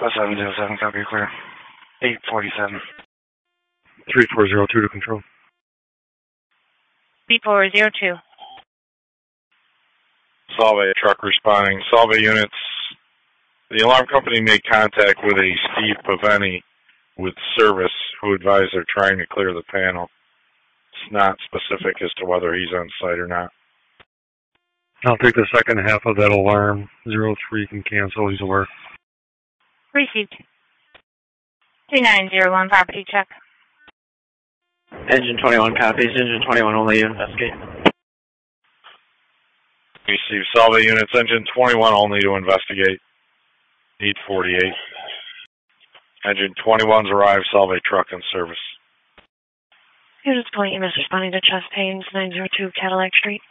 707, copy, clear. 847. 3402 to control. 3402. Solvay truck responding. Solvay units. The alarm company made contact with a Steve Paveni with service who advised they're trying to clear the panel. It's not specific as to whether he's on site or not. I'll take the second half of that alarm. 03 can cancel. He's aware. Received. 2901, property check. Engine 21 copies. Engine 21 only to investigate. Receive Solvay units. Engine 21 only to investigate. Need 48. Engine 21's arrived. Solvay truck in service. Units 20 is responding to chest pains, 902 Cadillac Street.